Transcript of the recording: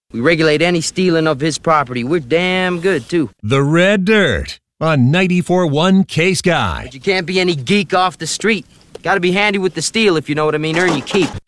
We regulate any stealing of his property. We're damn good, too. The Red Dirt on 94.1 K-Sky. But you can't be any geek off the street. Gotta be handy with the steel, if you know what I mean. Earn your keep.